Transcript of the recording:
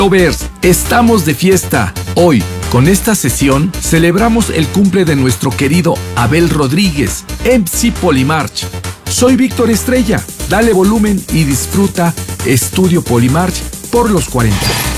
Lovers, estamos de fiesta. Hoy, con esta sesión, celebramos el cumple de nuestro querido Abel Rodríguez, MC Polymarch. Soy Víctor Estrella. Dale volumen y disfruta Estudio Polymarch por los 40.